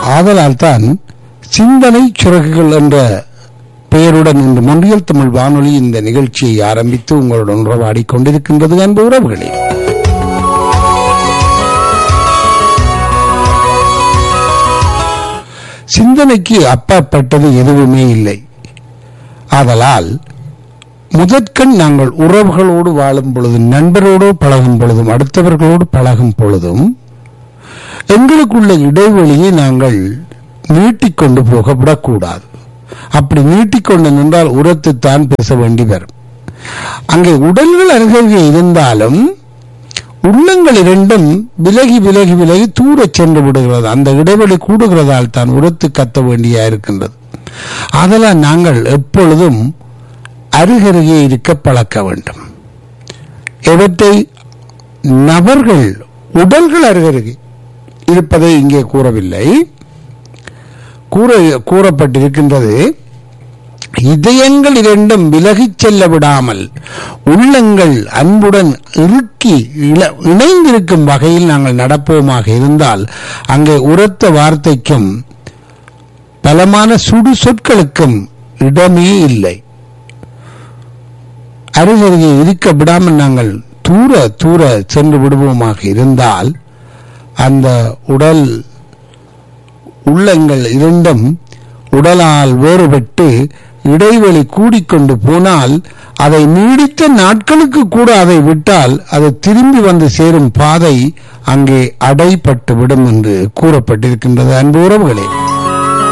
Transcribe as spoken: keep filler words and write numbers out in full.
ஆதலால் தான் சிந்தனை சிறகுகள் என்ற பெயருடன் இன்று மொன்றியல் தமிழ் வானொலி இந்த நிகழ்ச்சியை ஆரம்பித்து உங்களுடன் உறவாடிக் கொண்டிருக்கின்றது அன்பு உறவுகளே. சிந்தனைக்கு அப்பாற்பட்டது எதுவுமே இல்லை. ஆதலால் முதற்கண் நாங்கள் உறவுகளோடு வாழும் பொழுதும், நண்பரோடு பழகும் பொழுதும், அடுத்தவர்களோடு பழகும் பொழுதும் எங்களுக்குள்ள இடைவெளியை நாங்கள் நீட்டிக்கொண்டு போக விடக்கூடாது. அப்படி நீட்டிக்கொண்டு நின்றால் உரத்துத்தான் பேச வேண்டி வரும். அங்கே உடல்கள் அருகே இருந்தாலும் உள்ளங்கள் இரண்டும் விலகி விலகி விலகி தூரச் சென்று விடுகிறது. அந்த இடைவெளி கூடுகிறதால் தான் உரத்து கத்த வேண்டியா இருக்கின்றது. அதெல்லாம் நாங்கள் எப்பொழுதும் அருகருகே இருக்க பழக்க வேண்டும். எவற்றை நபர்கள் உடல்கள் அருகருகே இருப்பதை இங்கே கூறவில்லை, கூற கூறப்பட்டிருக்கின்றது. இதயங்கள் இரண்டும் விலகிச் செல்ல விடாமல் உள்ளங்கள் அன்புடன் இறுக்கி இணைந்திருக்கும் வகையில் நாங்கள் நடப்போமாக இருந்தால் அங்கே உரத்த வார்த்தைக்கும் பலமான சுடு சொற்களுக்கும் இடமே இல்லை. அருகருகே இருக்க விடாமல் நாங்கள் தூர தூர சென்று விடுவோமாக இருந்தால் அந்த உடல் உள்ளங்கள் இரண்டும் உடலால் வேறுபட்டு இடைவெளி கூடிக்கொண்டு போனால் அதை நீடித்த நாட்களுக்கு கூட அதை விட்டால் அது திரும்பி வந்து சேரும் பாதை அங்கே அடைபட்டு விடும் என்று கூறப்பட்டிருக்கின்றது அன்பு உறவுகளே.